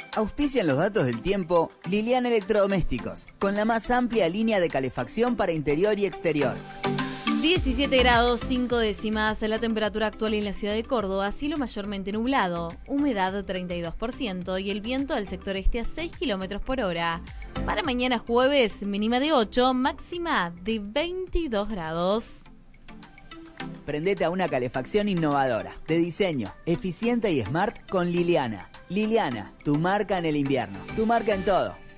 Auspician los datos del tiempo Liliana Electrodomésticos, con la más amplia línea de calefacción para interior y exterior. 17 grados 5 décimas la temperatura actual en la ciudad de Córdoba, cielo mayormente nublado, humedad 32% y el viento del sector este a 6 kilómetros por hora. Para mañana jueves, mínima de 8, máxima de 22 grados. Prendete a una calefacción innovadora, de diseño, eficiente y smart con Liliana. Liliana, tu marca en el invierno, tu marca en todo.